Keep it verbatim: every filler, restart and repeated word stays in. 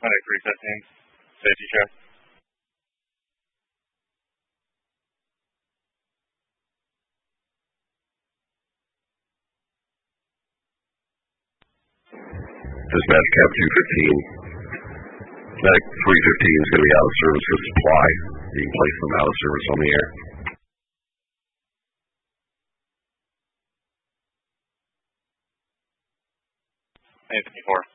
Medic three fifteen, safety check. Dispatch Cap two fifteen. Medic three fifteen is going to be out of service for supply. You can place them out of service on the air. eight fifty-four.